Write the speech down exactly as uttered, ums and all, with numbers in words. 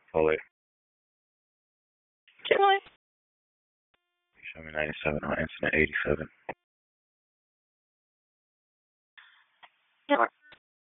Pull it. Keep going. Show me ninety-seven on incident eighty-seven. Network.